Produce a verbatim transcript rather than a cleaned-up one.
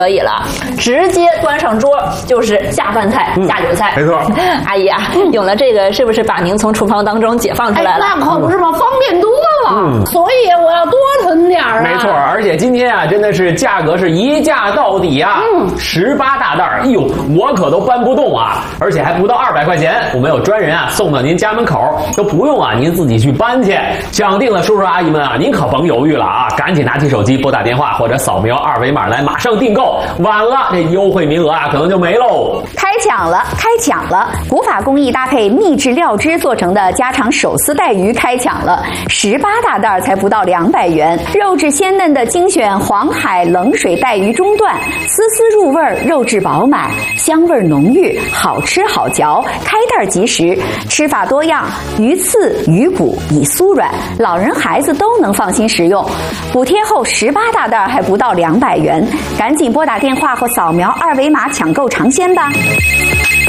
可以了，直接端上桌就是下饭菜、下酒菜。 没错， 阿姨啊，有了这个，是不是把您从厨房当中解放出来了？ 哎、那可不是嘛，方便多了。嗯，所以我要多囤点儿啊。 没错，而且今天啊，真的是价格是一价到底啊，嗯，十八大袋儿，哎呦，我可都搬不动啊，而且还不到二百块钱，我们有专人啊送到您家门口，都不用啊您自己去搬去。想定了，叔叔阿姨们啊，您可甭犹豫了啊，赶紧拿起手机拨打电话或者扫描二维码来，马上订购。晚了，这优惠名额啊，可能就没喽。 开抢了，开抢了！古法工艺搭配秘制料汁做成的家常手撕带鱼开抢了，十八大袋才不到两百元，肉质鲜嫩的精选黄海冷水带鱼中段，丝丝入味，肉质饱满，香味浓郁，好吃好嚼，开袋即食，吃法多样，鱼刺、鱼骨已酥软，老人孩子都能放心食用。补贴后十八大袋还不到两百元，赶紧拨打电话或扫描二维码抢购尝鲜吧。